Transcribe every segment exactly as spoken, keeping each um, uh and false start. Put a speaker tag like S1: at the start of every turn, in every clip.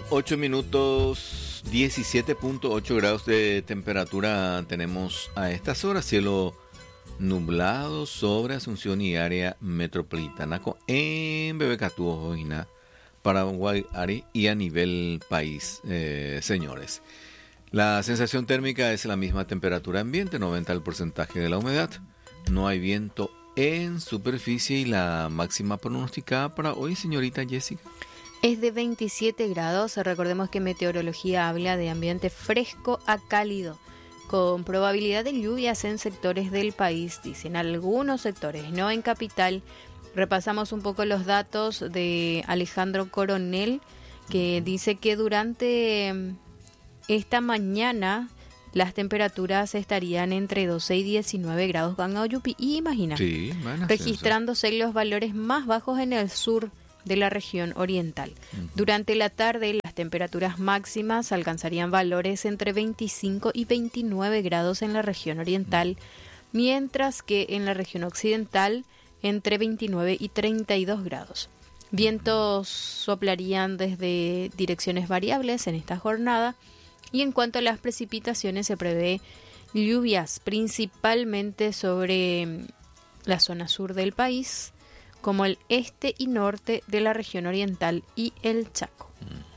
S1: Son ocho minutos, diecisiete punto ocho grados de temperatura tenemos a estas horas. Cielo nublado sobre Asunción y área metropolitana en Bebecatú, Oina, Paraguay, Ari y a nivel país, eh, señores. La sensación térmica es la misma temperatura ambiente, noventa el porcentaje de la humedad. No hay viento en superficie y la máxima pronosticada para hoy, señorita Jessica.
S2: Es de veintisiete grados. Recordemos que meteorología habla de ambiente fresco a cálido, con probabilidad de lluvias en sectores del país, dicen algunos sectores, no en capital. Repasamos un poco los datos de Alejandro Coronel, que dice que durante esta mañana las temperaturas estarían entre doce y diecinueve grados Gangauyupi, y imagina,
S1: sí, bueno,
S2: registrándose sí, los valores más bajos en el sur de la región oriental. Uh-huh. Durante la tarde las temperaturas máximas alcanzarían valores entre veinticinco y veintinueve grados en la región oriental, uh-huh, mientras que en la región occidental entre veintinueve y treinta y dos grados. Vientos soplarían desde direcciones variables en esta jornada, y en cuanto a las precipitaciones se prevé lluvias principalmente sobre la zona sur del país, como el este y norte de la región oriental y el Chaco.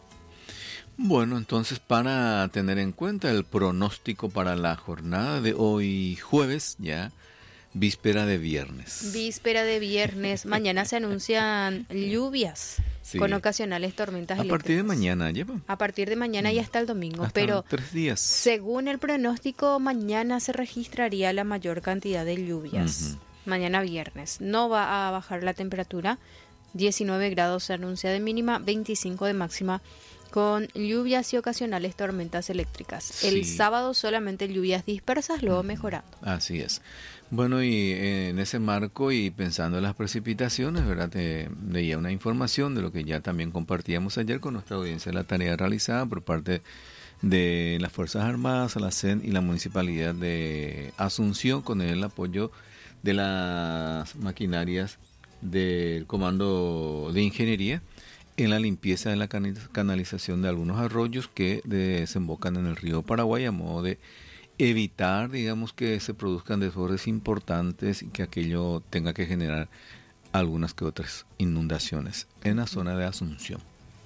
S1: Bueno, entonces para tener en cuenta el pronóstico para la jornada de hoy jueves, ya víspera de viernes.
S2: Víspera de viernes, mañana se anuncian lluvias, sí, con ocasionales tormentas
S1: a
S2: eléctricas.
S1: A partir de mañana, lleva.
S2: A partir de mañana y hasta el domingo,
S1: hasta
S2: pero
S1: tres días.
S2: Según el pronóstico, mañana se registraría la mayor cantidad de lluvias. Uh-huh. Mañana viernes. No va a bajar la temperatura. diecinueve grados se anuncia de mínima, veinticinco de máxima, con lluvias y ocasionales tormentas eléctricas. Sí. El sábado solamente lluvias dispersas, luego mejorando.
S1: Así es. Bueno, y en ese marco y pensando en las precipitaciones, ¿verdad? Te leía una información de lo que ya también compartíamos ayer con nuestra audiencia, la tarea realizada por parte de las Fuerzas Armadas, la C E N y la Municipalidad de Asunción, con el apoyo de las maquinarias del Comando de Ingeniería en la limpieza de la canalización de algunos arroyos que desembocan en el río Paraguay, a modo de evitar, digamos, que se produzcan desbordes importantes y que aquello tenga que generar algunas que otras inundaciones en la zona de Asunción.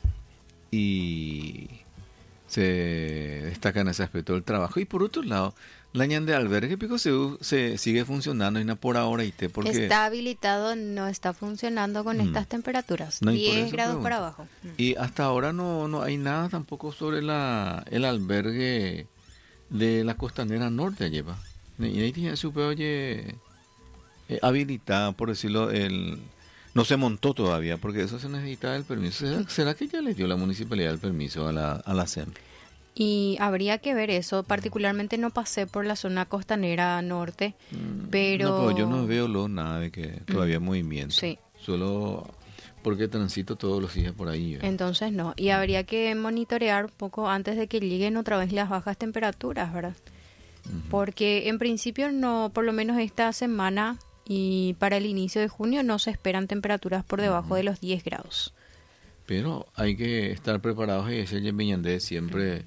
S1: Y se destaca en ese aspecto del trabajo. Y por otro lado, la ñan de albergue pico se, se sigue funcionando y no por ahora y te porque
S2: está habilitado, no está funcionando con mm. estas temperaturas, no, diez grados pregunto. Para abajo. Mm.
S1: Y hasta ahora no no hay nada tampoco sobre la el albergue de la costanera norte lleva. Y ahí tiene su oye eh, habilitada, por decirlo, el no se montó todavía porque eso se necesita el permiso. ¿Será, ¿Será que ya le dio la municipalidad el permiso a la a la C E M?
S2: Y habría que ver eso. Particularmente no pasé por la zona costanera norte, mm, pero...
S1: No, pero yo no veo lo, nada de que todavía mm, movimiento.
S2: Sí.
S1: Solo porque transito todos los días por ahí. ¿Verdad?
S2: Entonces no. Y habría que monitorear un poco antes de que lleguen otra vez las bajas temperaturas, ¿verdad? Uh-huh. Porque en principio no, por lo menos esta semana y para el inicio de junio no se esperan temperaturas por debajo uh-huh. de los diez grados. Pero
S1: hay que estar preparados, y ese es Viñandé siempre...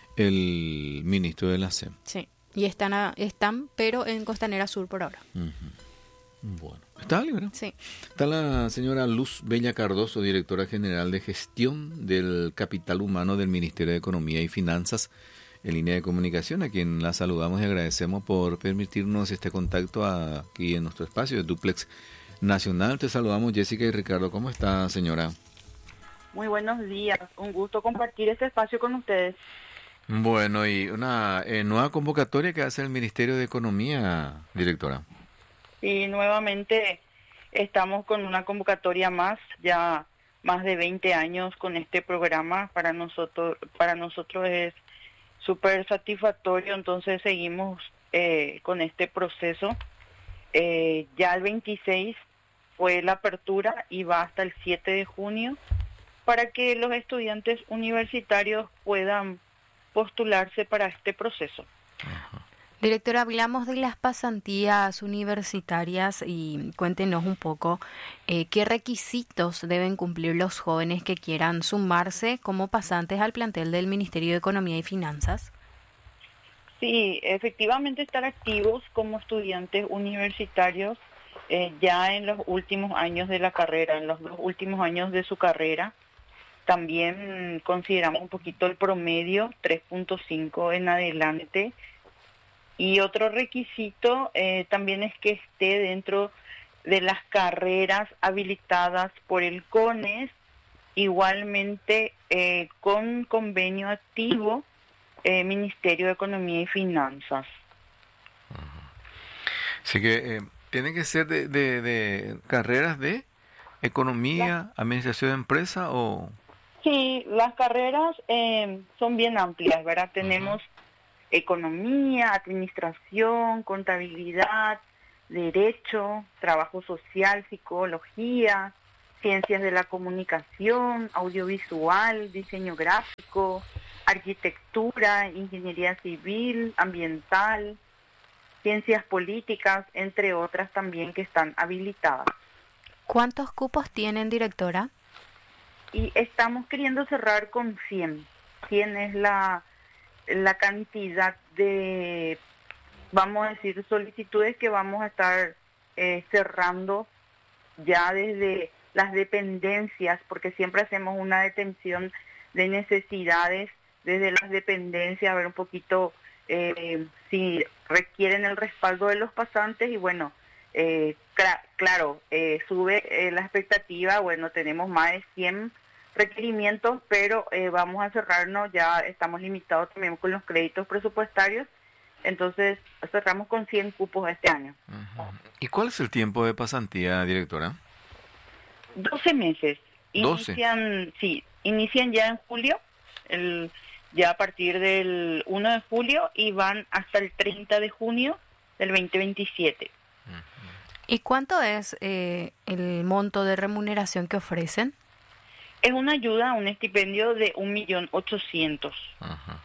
S1: el ministro de la C E M.
S2: Sí, y están, a, están pero en Costanera Sur por ahora.
S1: Uh-huh. Bueno, ¿está libre?
S2: Sí.
S1: Está la señora Luz Bella Cardoso, directora general de gestión del capital humano del Ministerio de Economía y Finanzas, en línea de comunicación, a quien la saludamos y agradecemos por permitirnos este contacto aquí en nuestro espacio de Duplex Nacional. Te saludamos, Jessica y Ricardo. ¿Cómo está, señora?
S3: Muy buenos días. Un gusto compartir este espacio con ustedes.
S1: Bueno, y una eh, nueva convocatoria que hace el Ministerio de Economía, directora.
S3: Sí, nuevamente estamos con una convocatoria más, ya más de veinte años con este programa. Para nosotros, para nosotros es súper satisfactorio, entonces seguimos eh, con este proceso. Eh, ya el veintiséis fue la apertura y va hasta el siete de junio para que los estudiantes universitarios puedan postularse para este proceso.
S1: Ajá.
S2: Directora, hablamos de las pasantías universitarias y cuéntenos un poco eh, qué requisitos deben cumplir los jóvenes que quieran sumarse como pasantes al plantel del Ministerio de Economía y Finanzas.
S3: Sí, efectivamente estar activos como estudiantes universitarios eh, ya en los últimos años de la carrera, en los dos últimos años de su carrera. También consideramos un poquito el promedio, tres punto cinco en adelante. Y otro requisito eh, también es que esté dentro de las carreras habilitadas por el CONES, igualmente eh, con convenio activo eh, Ministerio de Economía y Finanzas.
S1: Así que eh, tiene que ser de, de, de carreras de economía, administración de empresa o...
S3: Sí, las carreras eh, son bien amplias, ¿verdad? Tenemos uh-huh. economía, administración, contabilidad, derecho, trabajo social, psicología, ciencias de la comunicación, audiovisual, diseño gráfico, arquitectura, ingeniería civil, ambiental, ciencias políticas, entre otras también que están habilitadas.
S2: ¿Cuántos cupos tienen, directora?
S3: Y estamos queriendo cerrar con cien. cien es la, la cantidad de, vamos a decir, solicitudes que vamos a estar eh, cerrando ya desde las dependencias, porque siempre hacemos una detención de necesidades desde las dependencias, a ver un poquito eh, si requieren el respaldo de los pasantes y bueno, eh, cl- claro, eh, sube eh, la expectativa, bueno, tenemos más de cien requerimientos, pero eh, vamos a cerrarnos, ya estamos limitados también con los créditos presupuestarios, entonces cerramos con cien cupos este año.
S1: Uh-huh. ¿Y cuál es el tiempo de pasantía, directora?
S3: doce meses.
S1: doce.
S3: Inician, sí, inician ya en julio, el, ya a partir del uno de julio y van hasta el treinta de junio del veinte veintisiete.
S2: Uh-huh. ¿Y cuánto es eh, el monto de remuneración que ofrecen?
S3: Es una ayuda, un estipendio de un millón ochocientos.
S1: Ajá.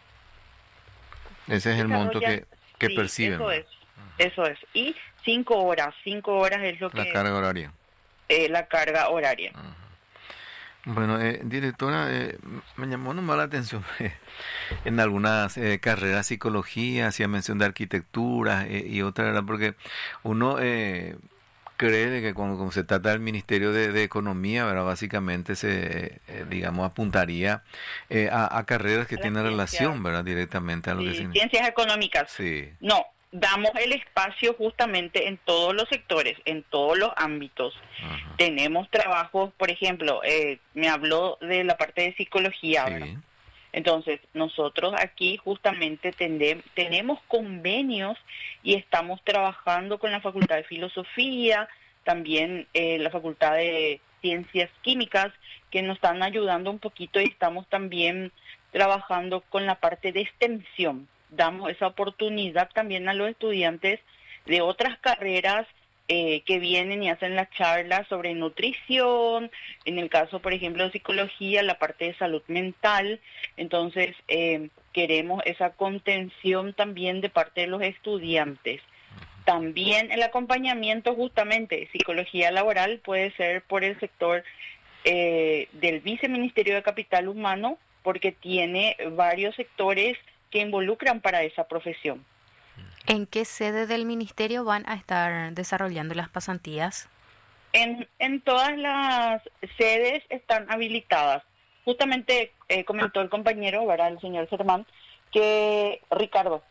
S1: Ese es el monto que, que
S3: sí,
S1: perciben.
S3: Eso es, eso es. Y cinco horas, cinco horas es lo que...
S1: La carga horaria.
S3: Eh, la carga horaria.
S1: Ajá. Bueno, eh, directora, eh, me llamó nomás la atención eh, en algunas eh, carreras, psicología, hacía mención de arquitectura eh, y otra, ¿verdad? Porque uno... Eh, cree de que cuando, cuando se trata del Ministerio de, de Economía, ¿verdad? Básicamente se, eh, digamos, apuntaría eh, a, a carreras que tienen relación, ¿verdad? Directamente a lo
S3: sí,
S1: que se...
S3: Ciencias económicas.
S1: Sí.
S3: No, damos el espacio justamente en todos los sectores, en todos los ámbitos. Ajá. Tenemos trabajos, por ejemplo, eh, me habló de la parte de psicología,
S1: sí.
S3: ¿verdad? Entonces, nosotros aquí justamente tendem- tenemos convenios y estamos trabajando con la Facultad de Filosofía, también eh, la Facultad de Ciencias Químicas, que nos están ayudando un poquito y estamos también trabajando con la parte de extensión. Damos esa oportunidad también a los estudiantes de otras carreras Eh, que vienen y hacen las charlas sobre nutrición, en el caso, por ejemplo, de psicología, la parte de salud mental. Entonces, eh, queremos esa contención también de parte de los estudiantes. También el acompañamiento, justamente, psicología laboral puede ser por el sector eh, del Viceministerio de Capital Humano, porque tiene varios sectores que involucran para esa profesión.
S2: ¿En qué sede del ministerio van a estar desarrollando las pasantías?
S3: En, en todas las sedes están habilitadas. Justamente eh, comentó el compañero, ¿verdad? El señor Sermán, que, Ricardo,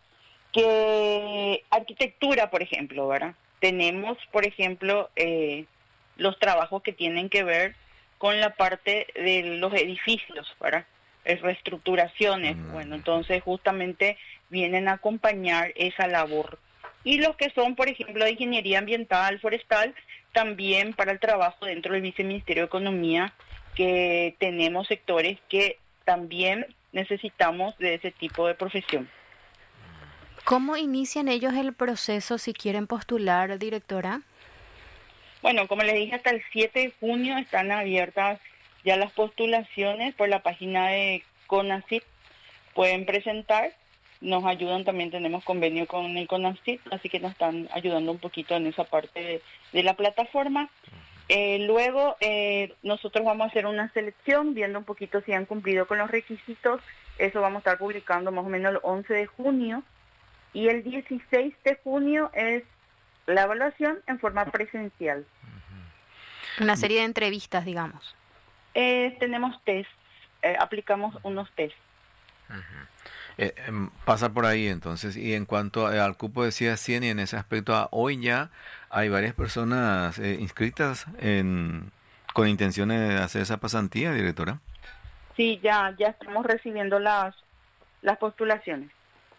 S3: que arquitectura, por ejemplo, ¿verdad? Tenemos, por ejemplo, eh, los trabajos que tienen que ver con la parte de los edificios, ¿verdad? Reestructuraciones, mm. bueno, entonces justamente vienen a acompañar esa labor. Y los que son, por ejemplo, de ingeniería ambiental, forestal, también para el trabajo dentro del Viceministerio de Economía, que tenemos sectores que también necesitamos de ese tipo de profesión.
S2: ¿Cómo inician ellos el proceso si quieren postular, directora?
S3: Bueno, como les dije, hasta el siete de junio están abiertas ya las postulaciones por la página de CONACYT. Pueden presentar nos ayudan, también tenemos convenio con el CONACYT, así que nos están ayudando un poquito en esa parte de, de la plataforma. Eh, luego eh, nosotros vamos a hacer una selección, viendo un poquito si han cumplido con los requisitos. Eso vamos a estar publicando más o menos el once de junio. Y el dieciséis de junio es la evaluación en forma presencial.
S2: Una serie de entrevistas, digamos.
S3: Eh, tenemos test, eh, aplicamos unos test.
S1: Uh-huh. Eh, eh, pasa por ahí entonces. Y en cuanto a, al cupo decía cien, y en ese aspecto, a, hoy ya hay varias personas eh, inscritas en, con intenciones de hacer esa pasantía, directora.
S3: Sí, ya ya estamos recibiendo las las postulaciones.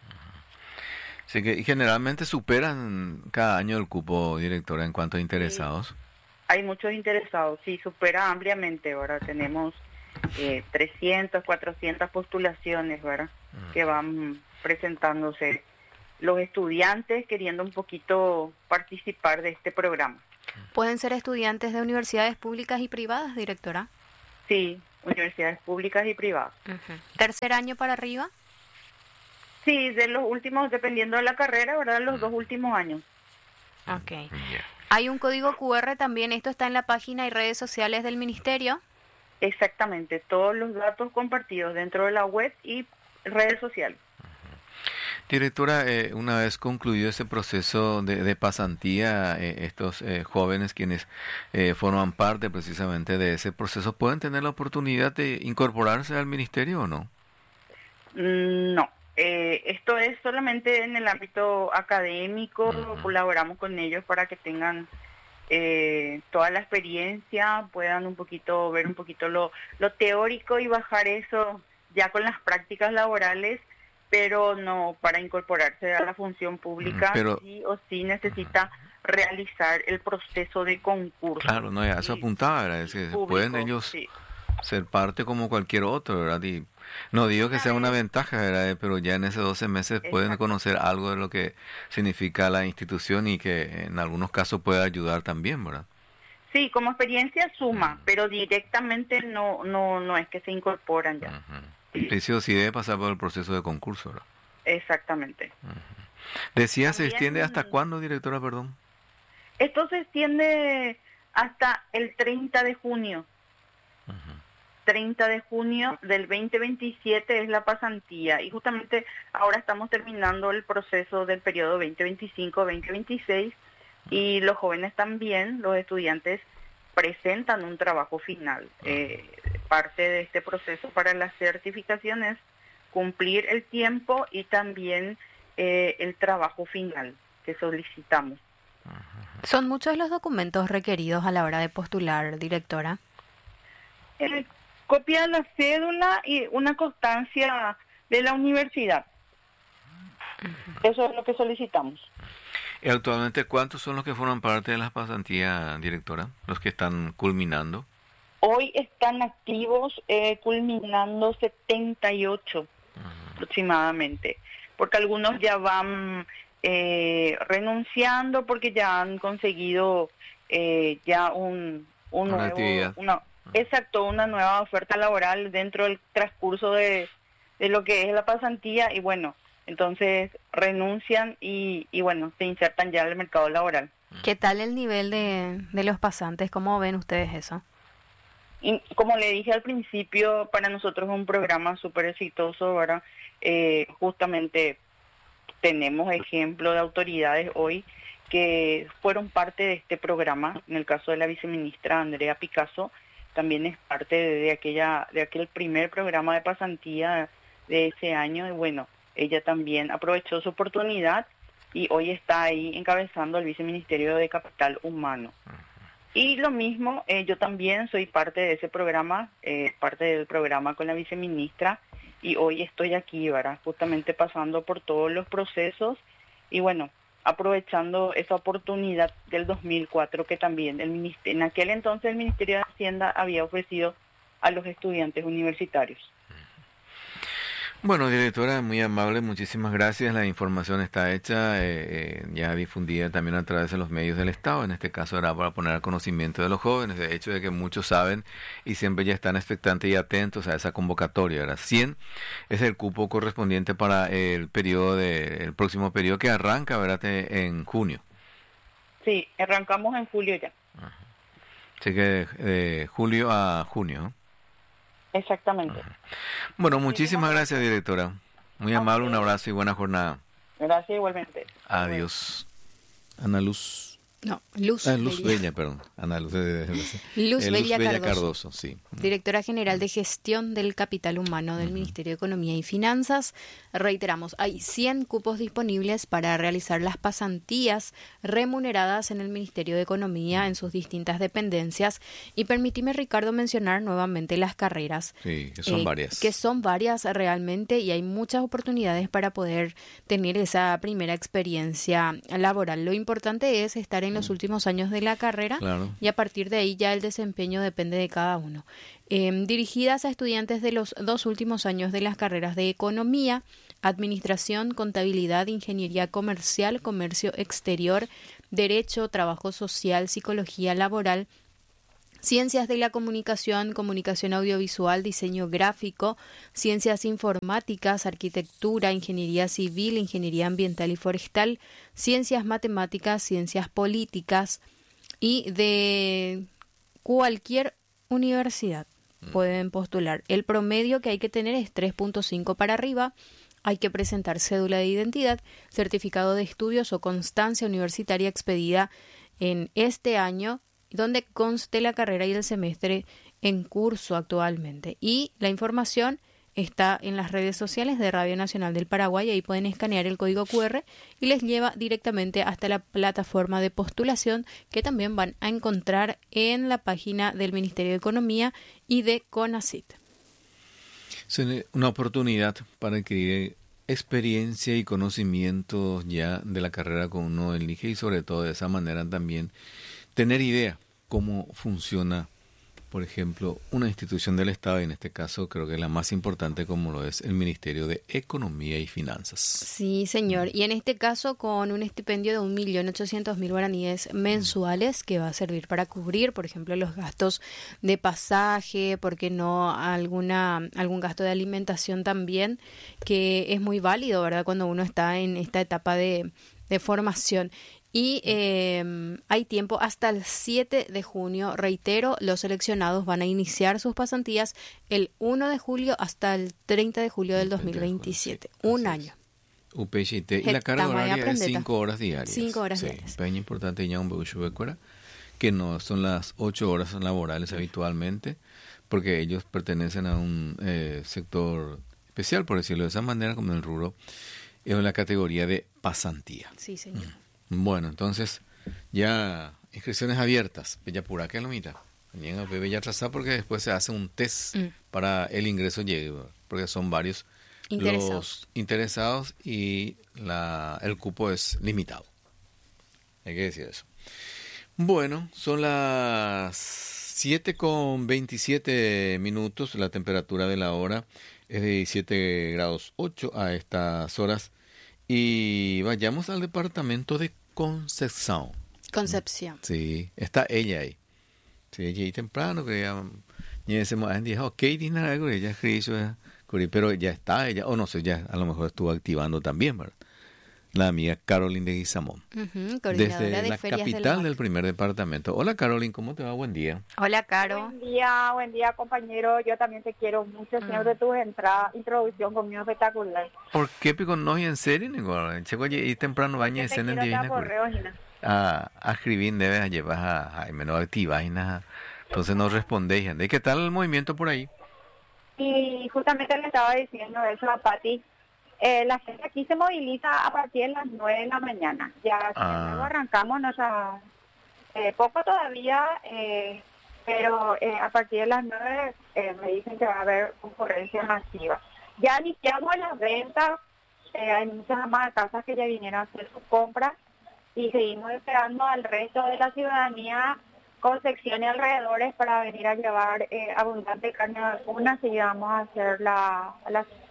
S1: Así que y generalmente superan cada año el cupo, directora, en cuanto a interesados.
S3: Sí, hay muchos interesados, sí, supera ampliamente. Ahora tenemos eh, trescientas, cuatrocientas postulaciones, ¿verdad? Uh-huh. Que van presentándose los estudiantes queriendo un poquito participar de este programa.
S2: ¿Pueden ser estudiantes de universidades públicas y privadas, directora?
S3: Sí, universidades públicas y privadas.
S2: Uh-huh. ¿Tercer año para arriba?
S3: Sí, de los últimos, dependiendo de la carrera, ¿verdad? Los uh-huh. dos últimos años.
S2: Ok. Yeah. Hay un código cu erre también, esto está en la página y redes sociales del ministerio.
S3: Exactamente, todos los datos compartidos dentro de la web y redes sociales.
S1: Directora, eh, una vez concluido ese proceso de, de pasantía, eh, estos eh, jóvenes quienes eh, forman parte precisamente de ese proceso, ¿pueden tener la oportunidad de incorporarse al ministerio o no?
S3: No, eh, esto es solamente en el ámbito académico, uh-huh. Colaboramos con ellos para que tengan eh, toda la experiencia, puedan un poquito ver un poquito lo, lo teórico y bajar eso ya con las prácticas laborales. Pero no, para incorporarse a la función pública, pero, sí o sí necesita realizar el proceso de concurso.
S1: Claro, no, ya eso apuntaba, ¿verdad? Es que público, pueden ellos sí. ser parte como cualquier otro, ¿verdad? Y no digo que sea una ventaja, ¿verdad? Pero ya en esos doce meses Exacto. pueden conocer algo de lo que significa la institución y que en algunos casos puede ayudar también, ¿verdad?
S3: Sí, como experiencia suma, uh-huh. pero directamente no no no es que se incorporan ya.
S1: Uh-huh. Y sí o sí debe pasar por el proceso de concurso, ¿verdad?
S3: Exactamente.
S1: Uh-huh. Decía, ¿se extiende hasta cuándo, directora, perdón?
S3: Esto se extiende hasta el treinta de junio. Uh-huh. treinta de junio del veinte veintisiete es la pasantía. Y justamente ahora estamos terminando el proceso del periodo veinte veinticinco veinte veintiséis. Uh-huh. Y los jóvenes también, los estudiantes, presentan un trabajo final. Uh-huh. Eh, parte de este proceso para la certificación es cumplir el tiempo y también eh, el trabajo final que solicitamos.
S2: ¿Son muchos los documentos requeridos a la hora de postular, directora?
S3: Eh, copia de la cédula y una constancia de la universidad. Uh-huh. Eso es lo que solicitamos.
S1: ¿Y actualmente cuántos son los que forman parte de las pasantías, directora? Los que están culminando.
S3: Hoy están activos, eh, culminando setenta y ocho uh-huh. aproximadamente, porque algunos ya van eh, renunciando porque ya han conseguido eh, ya un, un
S1: una
S3: nuevo,
S1: actividad.
S3: Una, uh-huh. Exacto, una nueva oferta laboral dentro del transcurso de, de lo que es la pasantía y bueno, entonces renuncian y, y bueno, se insertan ya en el mercado laboral.
S2: ¿Qué tal el nivel de, de los pasantes? ¿Cómo ven ustedes eso?
S3: Y como le dije al principio, para nosotros es un programa súper exitoso, ¿verdad? Eh, justamente tenemos ejemplos de autoridades hoy que fueron parte de este programa. En el caso de la viceministra Andrea Picasso, también es parte de, de aquella de aquel primer programa de pasantía de ese año. Y bueno, ella también aprovechó su oportunidad y hoy está ahí encabezando el Viceministerio de Capital Humano. Y lo mismo, eh, yo también soy parte de ese programa, eh, parte del programa con la viceministra, y hoy estoy aquí, ¿verdad? Justamente pasando por todos los procesos y bueno, aprovechando esa oportunidad del dos mil cuatro que también el ministerio, en aquel entonces el Ministerio de Hacienda había ofrecido a los estudiantes universitarios.
S1: Bueno, directora, muy amable, muchísimas gracias. La información está hecha, eh, eh, ya difundida también a través de los medios del Estado. En este caso era para poner al conocimiento de los jóvenes, de hecho de que muchos saben y siempre ya están expectantes y atentos a esa convocatoria. ¿Verdad? cien es el cupo correspondiente para el periodo de, el próximo periodo que arranca, ¿verdad? En junio.
S3: Sí, arrancamos en julio ya.
S1: Ajá. Así que de julio a junio, ¿no?
S3: Exactamente.
S1: Ajá. Bueno, muchísimas gracias, directora. Muy amable, un abrazo y buena jornada.
S3: Gracias igualmente.
S1: Adiós. Ana Luz.
S2: No, Luz,
S1: ah, Luz
S2: Bella.
S1: Bella, perdón. Ana Luz, de, de, de,
S2: Luz,
S1: eh, Luz
S2: Bella,
S1: Bella
S2: Cardoso,
S1: Cardoso, sí.
S2: directora general de Gestión del Capital Humano del uh-huh. Ministerio de Economía y Finanzas. Reiteramos, hay cien cupos disponibles para realizar las pasantías remuneradas en el Ministerio de Economía en sus distintas dependencias. Y permíteme, Ricardo, mencionar nuevamente las carreras.
S1: Sí, que son
S2: eh,
S1: varias.
S2: Que son varias realmente y hay muchas oportunidades para poder tener esa primera experiencia laboral. Lo importante es estar en los uh-huh. últimos años de la carrera, claro. Y a partir de ahí ya el desempeño depende de cada uno. Eh, dirigidas a estudiantes de los dos últimos años de las carreras de Economía, Administración, Contabilidad, Ingeniería Comercial, Comercio Exterior, Derecho, Trabajo Social, Psicología Laboral, Ciencias de la Comunicación, Comunicación Audiovisual, Diseño Gráfico, Ciencias Informáticas, Arquitectura, Ingeniería Civil, Ingeniería Ambiental y Forestal, Ciencias Matemáticas, Ciencias Políticas y de cualquier universidad pueden postular. El promedio que hay que tener es tres punto cinco para arriba. Hay que presentar cédula de identidad, certificado de estudios o constancia universitaria expedida en este año, donde conste la carrera y el semestre en curso actualmente. Y la información está en las redes sociales de Radio Nacional del Paraguay. Ahí pueden escanear el código cu erre y les lleva directamente hasta la plataforma de postulación que también van a encontrar en la página del Ministerio de Economía y de CONACYT.
S1: Es una oportunidad para adquirir experiencia y conocimientos ya de la carrera que uno elige y sobre todo de esa manera también tener idea cómo funciona, por ejemplo, una institución del Estado, y en este caso creo que es la más importante como lo es el Ministerio de Economía y Finanzas.
S2: Sí, señor. Y en este caso con un estipendio de un millón ochocientos mil guaraníes mensuales que va a servir para cubrir, por ejemplo, los gastos de pasaje, ¿por qué no alguna algún gasto de alimentación también, que es muy válido, ¿verdad?, cuando uno está en esta etapa de, de formación. Y eh, hay tiempo hasta el siete de junio. Reitero, los seleccionados van a iniciar sus pasantías el uno de julio hasta el treinta de julio del dos mil veintisiete. Sí, un año.
S1: U P X T. Y la carga horaria es cinco horas diarias.
S2: Cinco horas
S1: sí.
S2: diarias.
S1: Es importante ya un becuchubecuera, que no son las ocho horas laborales habitualmente, porque ellos pertenecen a un eh, sector especial, por decirlo de esa manera, como el rubro, en la categoría de pasantía.
S2: Sí, señor.
S1: Mm. Bueno, entonces, ya inscripciones abiertas. Bella pura que lo mira. Llega Bella atrasada porque después se hace un test mm. para el ingreso llegue, porque son varios
S2: interesados.
S1: Los interesados y la el cupo es limitado. Hay que decir eso. Bueno, son las siete con veintisiete minutos. La temperatura de la hora es de diecisiete grados ocho a estas horas. Y vayamos al departamento de Concepción.
S2: Concepción.
S1: Sí, está ella ahí. Sí, ella ahí temprano, que ya dijo, ok, tiene algo, ella escribió, pero ya está ella, o no sé, ya a lo mejor estuvo activando también, ¿verdad? La amiga Caroline de Guizamón.
S2: Uh-huh,
S1: desde
S2: de
S1: la capital del, del primer departamento. Hola, Caroline, ¿cómo te va? Buen día.
S2: Hola, Caro.
S4: Buen día, buen día, compañero. Yo también te quiero mucho, uh-huh. Señor, de tu entrada, introducción conmigo espectacular.
S1: ¿Por qué pico no en serio? Checo, y temprano baña escena en divina. A, a escribir debes llevar a Jaime, no activas y nada. Entonces no respondéis. ¿Y qué tal el movimiento por ahí?
S4: Y justamente le estaba diciendo eso a Pati. Eh, la gente aquí se moviliza a partir de las nueve de la mañana. Ya ah. luego arrancamos, no, o sea, eh, poco todavía, eh, pero eh, a partir de las nueve eh, me dicen que va a haber concurrencia masiva. Ya iniciamos las ventas, eh, hay muchas amas de casas que ya vinieron a hacer sus compras y seguimos esperando al resto de la ciudadanía con secciones alrededores para venir a llevar eh, abundante carne de vacuna. Si vamos a hacer la, la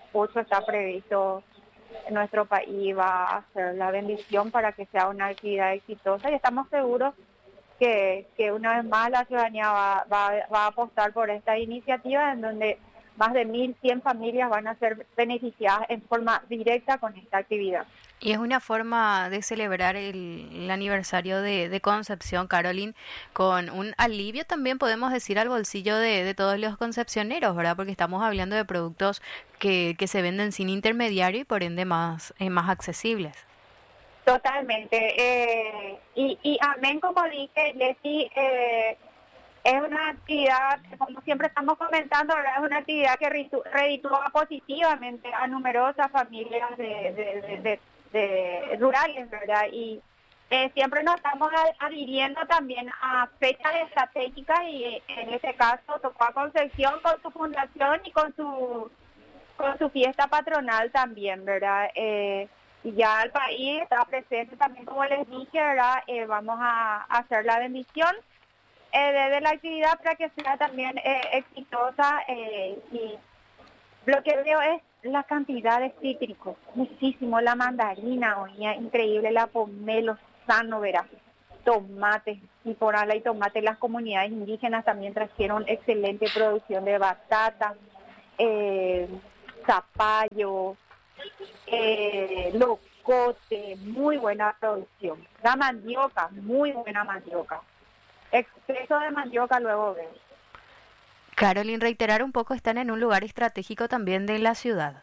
S4: ocho está previsto en nuestro país, va a hacer la bendición para que sea una actividad exitosa y estamos seguros que, que una vez más la ciudadanía va, va, va a apostar por esta iniciativa en donde más de mil cien familias van a ser beneficiadas en forma directa con esta actividad.
S2: Y es una forma de celebrar el, el aniversario de, de Concepción, Caroline, con un alivio también, podemos decir, al bolsillo de, de todos los concepcioneros, ¿verdad? Porque estamos hablando de productos que, que se venden sin intermediario y por ende más, eh, más accesibles.
S4: Totalmente. Eh, y, y amén, como dije, Leslie, eh, es una actividad, como siempre estamos comentando, ¿verdad? Es una actividad que reditúa positivamente a numerosas familias de, de, de, de, de rurales, ¿verdad? Y eh, siempre nos estamos adhiriendo también a fechas estratégicas y en este caso tocó a Concepción con su fundación y con su con su fiesta patronal también, ¿verdad? Eh, y ya el país está presente también, como les dije, ¿verdad? Eh, vamos a, a hacer la bendición Eh, de, de la actividad para que sea también eh, exitosa eh, y lo que veo es la cantidad de cítricos, muchísimo, la mandarina, oía, increíble, la pomelo sano, verá, tomates, y por ala y tomate, las comunidades indígenas también trajeron excelente producción de batata, eh, zapallo, eh, locote, muy buena producción, la mandioca, muy buena mandioca. Exceso de mandioca luego veo.
S2: Caroline, reiterar un poco, están en un lugar estratégico también de la ciudad.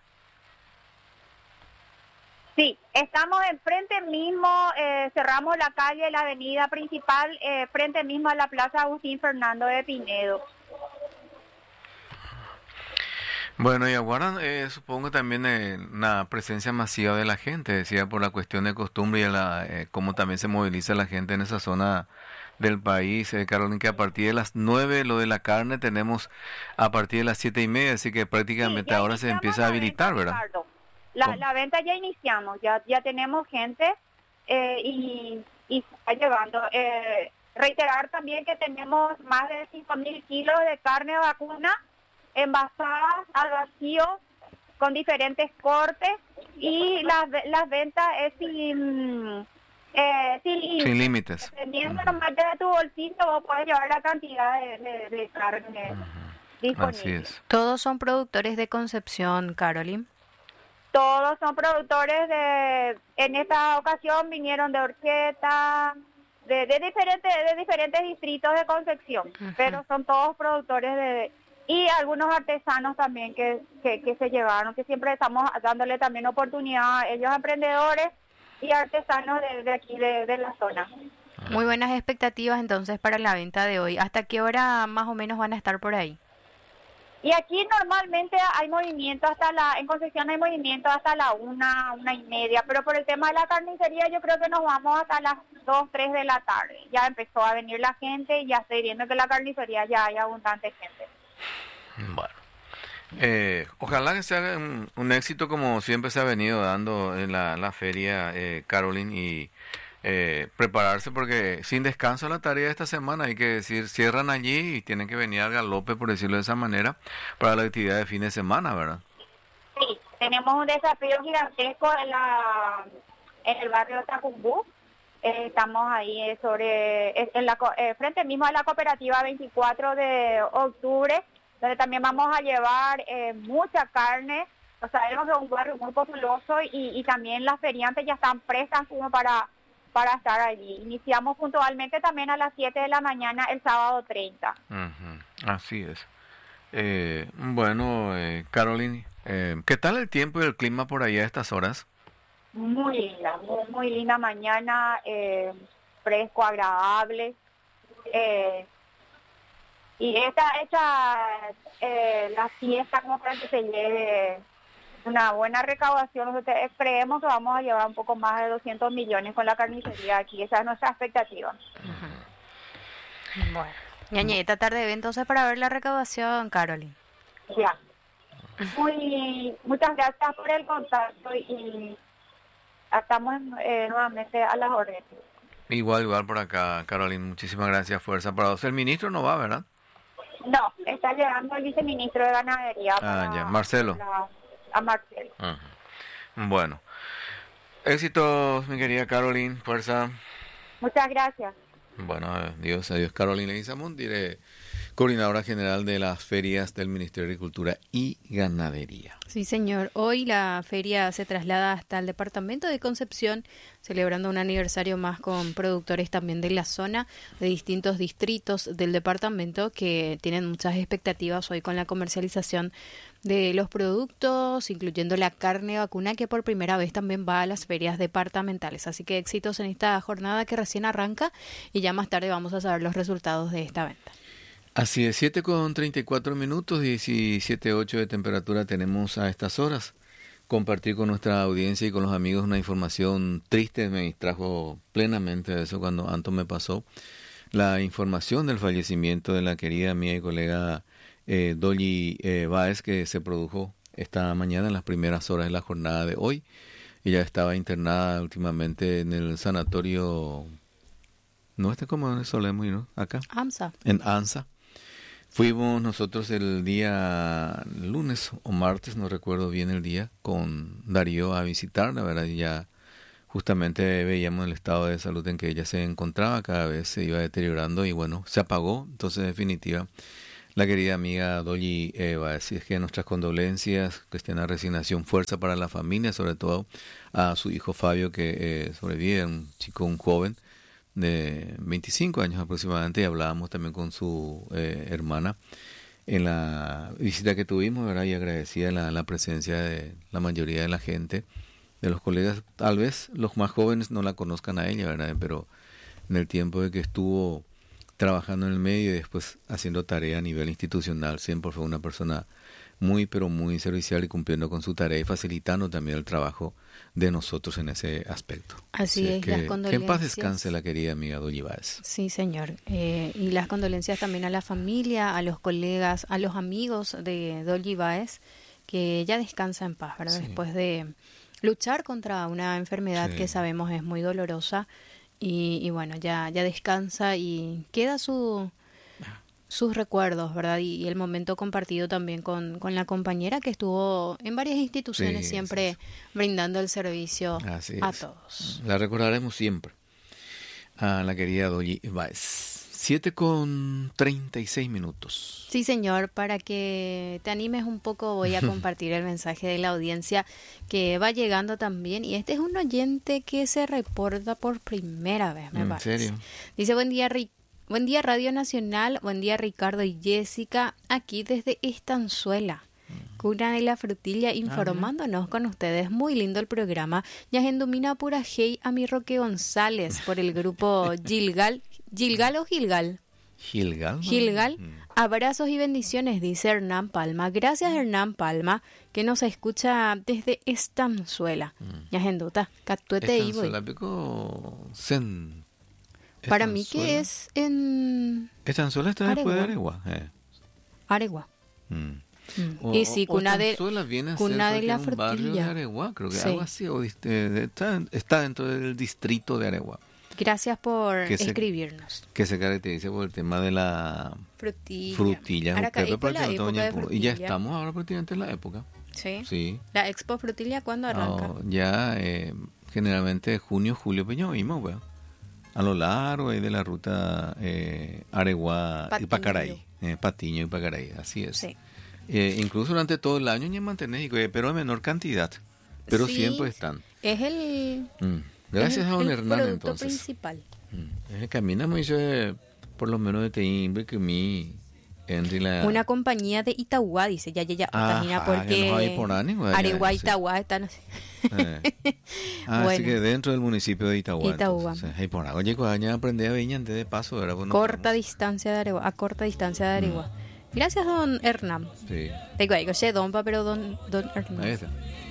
S4: Sí, estamos enfrente mismo, eh, cerramos la calle, la avenida principal, eh, frente mismo a la Plaza Agustín Fernando de Pinedo.
S1: Bueno, y aguardan, eh, supongo también eh, una presencia masiva de la gente, decía, por la cuestión de costumbre y la, eh, cómo también se moviliza la gente en esa zona del país, eh, Carolina, que a partir de las nueve lo de la carne tenemos a partir de las siete y media, así que prácticamente
S4: sí,
S1: ahora se empieza a habilitar,
S4: venta,
S1: ¿verdad?
S4: Ricardo. La, la venta ya iniciamos, ya ya tenemos gente eh, y, y está llevando. Eh, reiterar también que tenemos más de cinco mil kilos de carne vacuna envasadas al vacío con diferentes cortes y las las ventas es sin eh, sin,
S1: sin límites.
S4: Dependiendo nomás de tu bolsillo vos puedes llevar la cantidad de, de, de carne uh-huh. disponible.
S1: Así es.
S2: Todos son productores de Concepción, Caroline.
S4: Todos son productores de, en esta ocasión vinieron de Orqueta, de, de diferentes de diferentes distritos de Concepción, uh-huh. pero son todos productores de y algunos artesanos también que, que, que se llevaron, que siempre estamos dándole también oportunidad a ellos emprendedores y artesanos de, de aquí, de, de la zona.
S2: Muy buenas expectativas entonces para la venta de hoy. ¿Hasta qué hora más o menos van a estar por ahí?
S4: Y aquí normalmente hay movimiento hasta la, en Concepción hay movimiento hasta la una, una y media, pero por el tema de la carnicería yo creo que nos vamos hasta las dos, tres de la tarde. Ya empezó a venir la gente y ya estoy viendo que en la carnicería ya hay abundante gente.
S1: Bueno, eh, ojalá que sea un, un éxito como siempre se ha venido dando en la, la feria, eh, Caroline, y eh, prepararse porque sin descanso la tarea de esta semana, hay que decir, cierran allí y tienen que venir al galope, por decirlo de esa manera, para la actividad de fin de semana, ¿verdad?
S4: Sí, tenemos un desafío gigantesco en, la, en el barrio Tacumbú. Eh, estamos ahí eh, sobre en la eh, frente mismo a la cooperativa veinticuatro de octubre, donde también vamos a llevar eh, mucha carne. O sea, es un barrio muy populoso y, y también las feriantes ya están prestas como para para estar allí. Iniciamos puntualmente también a las siete de la mañana el sábado treinta.
S1: Uh-huh. Así es. Eh, bueno, eh, Caroline, eh, ¿qué tal el tiempo y el clima por allá a estas horas?
S4: Muy linda, muy, muy linda mañana, eh, fresco, agradable. Eh, y esta, esta eh, la fiesta como para que se lleve una buena recaudación. Nosotros creemos que vamos a llevar un poco más de doscientos millones con la carnicería aquí. Esa es nuestra expectativa.
S2: Uh-huh. Bueno, ñañeta, tarde de entonces para ver la recaudación, Caroline.
S4: Ya. Muy, muchas gracias por el contacto y estamos eh, nuevamente a las órdenes.
S1: Igual, igual por acá, Caroline. Muchísimas gracias, fuerza para vos. El ministro no va, ¿verdad?
S4: No, está llegando el viceministro de Ganadería.
S1: Ah, ya, Marcelo.
S4: La, a Marcel.
S1: Ajá. Bueno, éxitos, mi querida Caroline, fuerza.
S4: Muchas gracias.
S1: Bueno, adiós, adiós, Caroline Leguizamón, diré coordinadora general de las ferias del Ministerio de Agricultura y Ganadería.
S2: Sí, señor. Hoy la feria se traslada hasta el departamento de Concepción, celebrando un aniversario más con productores también de la zona, de distintos distritos del departamento que tienen muchas expectativas hoy con la comercialización de los productos, incluyendo la carne vacuna, que por primera vez también va a las ferias departamentales. Así que éxitos en esta jornada que recién arranca y ya más tarde vamos a saber los resultados de esta venta.
S1: Así es, siete con treinta y cuatro minutos, diecisiete punto ocho de temperatura tenemos a estas horas. Compartir con nuestra audiencia y con los amigos una información triste, me distrajo plenamente de eso cuando Anto me pasó la información del fallecimiento de la querida amiga y colega eh, Dolly eh, Báez, que se produjo esta mañana en las primeras horas de la jornada de hoy. Ella estaba internada últimamente en el sanatorio, no está como solemos ir, ¿no? Acá.
S2: AMSA.
S1: En ANSA. Fuimos nosotros el día lunes o martes, no recuerdo bien el día, con Darío a visitarla, ¿verdad? Y ya justamente veíamos el estado de salud en que ella se encontraba, cada vez se iba deteriorando y bueno, se apagó. Entonces, en definitiva, la querida amiga Dolly Eva, así es que nuestras condolencias, cristiana resignación, fuerza para la familia, sobre todo a su hijo Fabio, que eh, sobrevive, un chico, un joven, de veinticinco años aproximadamente, y hablábamos también con su eh, hermana en la visita que tuvimos, ¿verdad? Y agradecía la, la presencia de la mayoría de la gente, de los colegas. Tal vez los más jóvenes no la conozcan a ella, ¿verdad? Pero en el tiempo de que estuvo trabajando en el medio y después haciendo tarea a nivel institucional, siempre fue una persona muy, pero muy servicial y cumpliendo con su tarea y facilitando también el trabajo de nosotros en ese aspecto.
S2: Así, Así es,
S1: que,
S2: las condolencias.
S1: Que en paz descanse la querida amiga Dolly Báez.
S2: Sí, señor. Eh, y las condolencias también a la familia, a los colegas, a los amigos de Dolly Báez, que ella descansa en paz, ¿verdad? Sí. Después de luchar contra una enfermedad sí. que sabemos es muy dolorosa y, y bueno, ya, ya descansa y queda su... sus recuerdos, ¿verdad? Y, y el momento compartido también con, con la compañera que estuvo en varias instituciones sí, siempre sí, sí. brindando el servicio Así a es. todos.
S1: La recordaremos siempre a la querida Dolly Báez. siete con treinta y seis minutos.
S2: Sí, señor. Para que te animes un poco voy a compartir el mensaje de la audiencia que va llegando también. Y este es un oyente que se reporta por primera vez, me
S1: ¿En
S2: parece.
S1: serio?
S2: Dice, buen día, Rick. Buen día Radio Nacional, buen día Ricardo y Jessica, aquí desde Estanzuela, cuna de la frutilla, informándonos ah, con ustedes. Muy lindo el programa. Yagendumina pura hey a mi Roque González por el grupo Gilgal. ¿Gilgal o Gilgal?
S1: Gilgal.
S2: Gilgal. Abrazos y bendiciones, dice Hernán Palma. Gracias Hernán Palma, que nos escucha desde Estanzuela. Yagenduta, catuete y voy.
S1: Estanzuela pico sen.
S2: Para mí que es en...
S1: Estanzuela está después de Aregua. Eh.
S2: Aregua.
S1: Mm.
S2: Mm.
S1: O,
S2: y sí, cuna de,
S1: viene
S2: cuna de la
S1: frutilla. Barrio de Aregua, creo que sí. algo así. O, eh, está, está dentro del distrito de Aregua.
S2: Gracias por
S1: que
S2: escribirnos.
S1: Se, que se caracteriza por el tema de la
S2: frutilla.
S1: Frutilla.
S2: Aracaico, la época de frutilla.
S1: Y ya estamos ahora prácticamente en la época.
S2: Sí.
S1: sí.
S2: ¿La Expo Frutilla cuándo arranca?
S1: Oh, ya eh, generalmente junio, julio, pues ya vimos, weón. A lo largo de la ruta eh, Aregua y Pacaraí, eh, Patiño y Pacaraí, así es.
S2: Sí.
S1: Eh, incluso durante todo el año ya mantenés, pero en menor cantidad, pero
S2: sí,
S1: siempre están.
S2: Es el...
S1: Mm. Gracias
S2: es
S1: a don
S2: el
S1: Hernán
S2: producto
S1: entonces.
S2: principal.
S1: Mm. Caminamos y por lo menos de Teimbre que mi... La...
S2: Una compañía de Itagua, dice, ya, ya, ya,
S1: Ajá,
S2: porque
S1: no
S2: Aregua y Itagua están así.
S1: Eh. Ah, bueno. Así que dentro del municipio de Itagua.
S2: Itagua.
S1: Entonces, hey, por algo llegó a aprender a Viña antes de paso. ¿verdad? Pues
S2: corta distancia de Aregua, a corta distancia de Aregua. Mm. Gracias, don Hernán.
S1: Sí.
S2: Te digo, sé don, pero don, don Hernán.
S1: Ahí está.